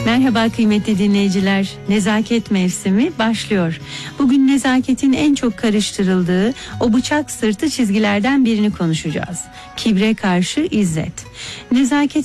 Merhaba kıymetli dinleyiciler. Nezaket mevsimi başlıyor. Bugün nezaketin en çok karıştırıldığı o bıçak sırtı çizgilerden birini konuşacağız. Kibre karşı izzet. Nezaket